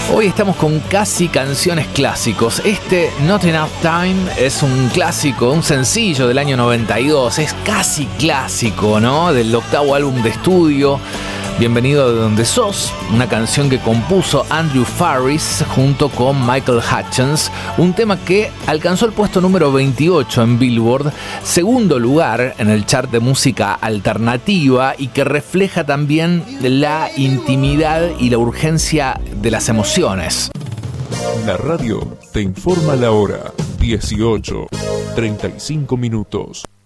Hoy estamos con casi canciones clásicos. Este Not Enough Time es un clásico, un sencillo del año 92. Es casi clásico, ¿no? Del octavo álbum de estudio, Bienvenido de donde sos, una canción que compuso Andrew Farriss junto con Michael Hutchence, un tema que alcanzó el puesto número 28 en Billboard, segundo lugar en el chart de música alternativa y que refleja también la intimidad y la urgencia de las emociones. La radio te informa la hora, 18:35 minutos.